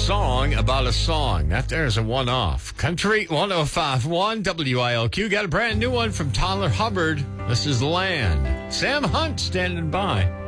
song about a song. That there's a one-off. Country 105.1 WILQ. Got a brand new one from Tyler Hubbard. This is Land. Sam Hunt standing by.